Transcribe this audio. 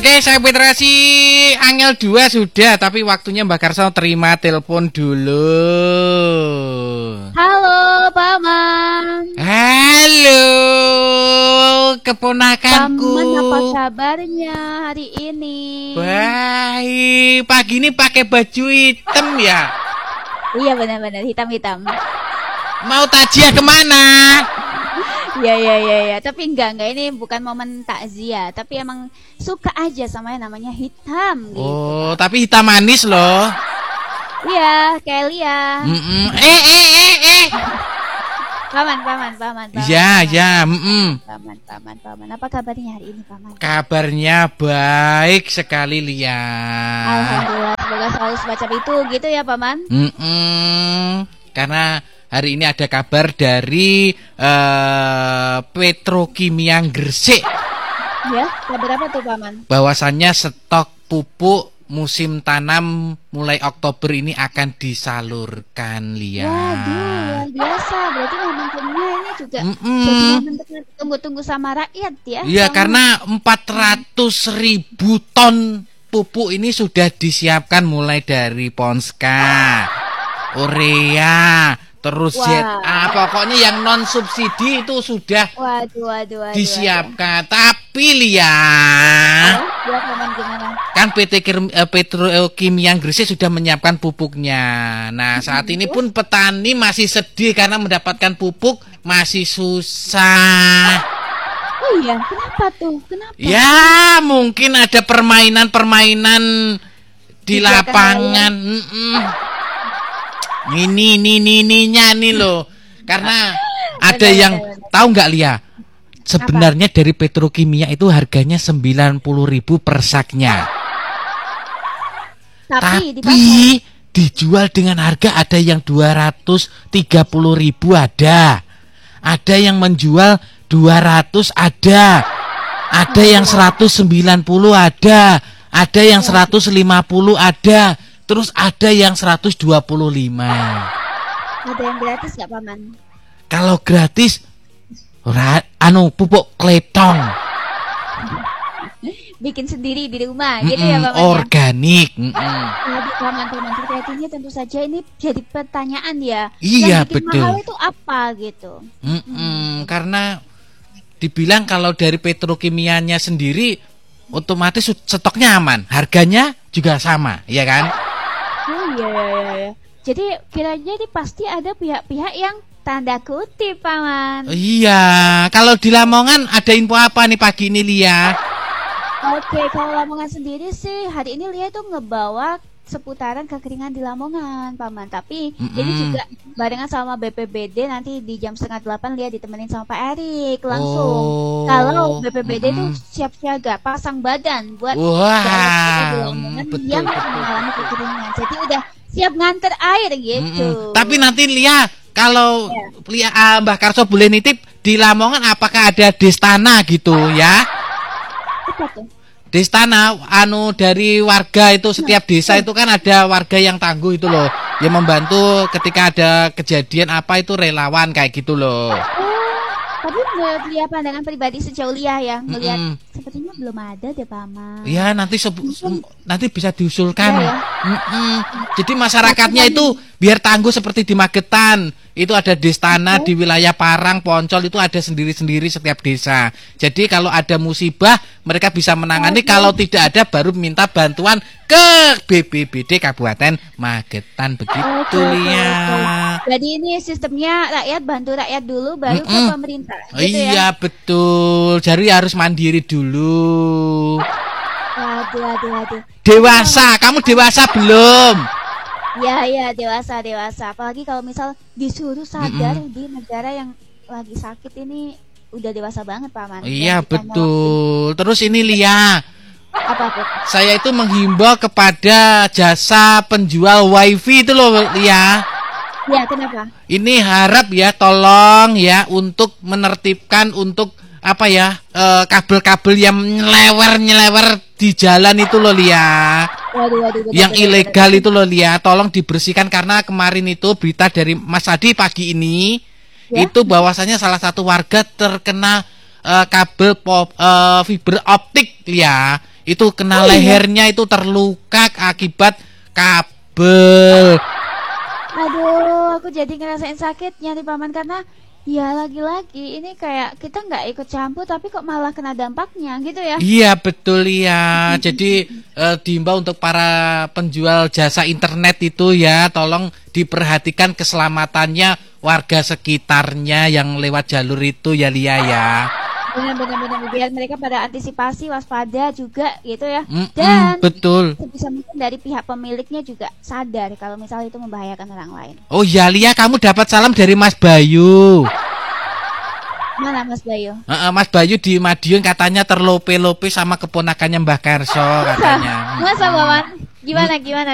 Oke, saya Petrasi Angel 2 sudah, tapi waktunya Mbak Karso terima telepon dulu. Halo, Paman. Halo, keponakanku. Paman, apa kabarnya hari ini? Baik, pagi ini pakai baju hitam ya? Iya, benar-benar hitam-hitam. Mau takjiah kemana? Ya. Tapi enggak, ini bukan momen takziah, tapi emang suka aja sama yang namanya hitam gitu. Oh, tapi hitam manis loh. Iya, kayak Lia. Paman. Ya. Paman. Apa kabarnya hari ini, Paman? Kabarnya baik sekali, Lia. Alhamdulillah, semoga selalu semacam itu gitu ya, Paman. Karena hari ini ada kabar dari Petrokimia Gresik. Ya, kabar apa tuh, Paman? Bahwasannya stok pupuk musim tanam mulai Oktober ini akan disalurkan, Lia. Waduh, luar biasa. Berarti momentumnya ini juga jadi momentum yang tunggu-tunggu sama rakyat ya? Iya, karena 400.000 ton pupuk ini sudah disiapkan mulai dari Ponska, Urea, terus ZA, pokoknya yang non subsidi itu sudah disiapkan. Tapi Lia, gimana? kan PT Petrokimia Gresik sudah menyiapkan pupuknya. Nah, saat ini pun petani masih sedih karena mendapatkan pupuk masih susah. Oh iya, kenapa tuh? Kenapa? Ya, mungkin ada permainan di lapangan. Ininya nih loh. Karena ada yang tahu nggak, Lia? Sebenarnya dari Petrokimia itu harganya 90.000 per saknya. Tapi dijual dengan harga ada yang 230.000 ada. Ada yang menjual 200 ada. Ada yang 190 ada. Ada yang 150 ada. Terus ada yang 125. Ada yang gratis nggak, Paman? Kalau gratis, pupuk kletong. Bikin sendiri di rumah, gitu ya, Paman? Organik. Jadi Paman terkait tentu saja ini jadi pertanyaan ya. Iya, yang bikin betul. mahal itu apa gitu? Karena dibilang kalau dari petrokimianya sendiri, otomatis stoknya aman, harganya juga sama, ya kan? Oh iya. Jadi kiranya ini pasti ada pihak-pihak yang tanda kutip, Paman. Iya, kalau di Lamongan ada info apa nih pagi ini, Lia? Oke, kalau Lamongan sendiri sih hari ini Lia itu ngebawa seputaran kekeringan di Lamongan, Paman. Tapi ini juga barengan sama BPBD, nanti di jam 7:30 Lia ditemenin sama Pak Erik langsung. Kalau BPBD itu siap siaga, pasang badan buat daerah di Lamongan yang mengalami kekeringan. Jadi udah siap nganter air gitu. Tapi nanti Lia, kalau Mbah Karso boleh nitip, di Lamongan apakah ada destana gitu ya? Apa tuh? Destana, dari warga itu setiap desa itu kan ada warga yang tangguh itu loh, yang membantu ketika ada kejadian apa itu relawan kayak gitu loh. Tapi menurut Lia pandangan pribadi sejauh Lia ya, melihat sepertinya belum ada deh, Paman. Ya nanti bisa diusulkan. Jadi masyarakatnya itu biar tangguh seperti di Magetan. Itu ada destana di wilayah Parang, Poncol itu ada sendiri-sendiri setiap desa. Jadi kalau ada musibah mereka bisa menangani, kalau tidak ada baru minta bantuan ke BPBD Kabupaten Magetan begitu, Lia. Jadi ini sistemnya rakyat bantu rakyat dulu baru ke pemerintah. Gitu iya ya? Betul. Jadi harus mandiri dulu. Waduh. Dewasa, kamu dewasa belum? Ya, dewasa. Apalagi kalau misal disuruh sadar di negara yang lagi sakit ini udah dewasa banget, Paman. Iya, betul. Terus ini Lia. Apa? Saya itu menghimbau kepada jasa penjual wifi itu loh, Lia. Ya, kenapa? Ini harap ya, tolong ya untuk menertibkan untuk kabel-kabel yang nyelewer di jalan itu loh, Lia. Waduh, yang ilegal itu loh, Lia, tolong dibersihkan. Karena kemarin itu berita dari Mas Adi pagi ini itu bahwasanya salah satu warga terkena kabel fiber optik, Lia. itu kena lehernya itu terluka akibat kabel. Aduh, aku jadi ngerasain sakitnya nih paman karena ya lagi-lagi ini kayak kita nggak ikut campur tapi kok malah kena dampaknya gitu ya. Iya betul ya. Jadi diimbau untuk para penjual jasa internet itu ya, tolong diperhatikan keselamatannya warga sekitarnya yang lewat jalur itu ya Lia ya. Benar-benar biar mereka pada antisipasi, waspada juga gitu ya. Dan betul. Sebisa mungkin dari pihak pemiliknya juga sadar kalau misalnya itu membahayakan orang lain. Oh ya Lia, kamu dapat salam dari Mas Bayu. Mana Mas Bayu? Mas Bayu di Madiun katanya terlope-lope sama keponakannya Mbah Kerso katanya. Masa Paman? Gimana?